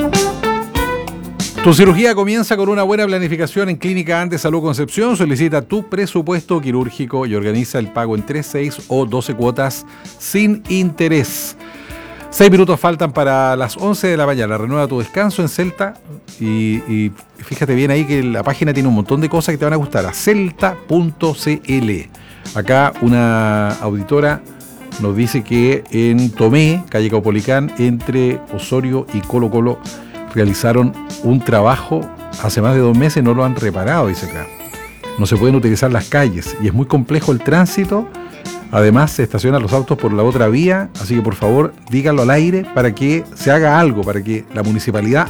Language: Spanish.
Tu cirugía comienza con una buena planificación en Clínica Andes Salud Concepción. Solicita tu presupuesto quirúrgico y organiza el pago en 3, 6 o 12 cuotas sin interés. 6 minutos faltan para las 11 de la mañana. Renueva tu descanso en Celta y fíjate bien ahí que la página tiene un montón de cosas que te van a gustar. A celta.cl. Acá una auditora nos dice que en Tomé, calle Caupolicán, entre Osorio y Colo Colo, realizaron un trabajo hace más de 2 meses, no lo han reparado, dice acá. No se pueden utilizar las calles y es muy complejo el tránsito. Además, se estacionan los autos por la otra vía, así que por favor díganlo al aire para que se haga algo, para que la municipalidad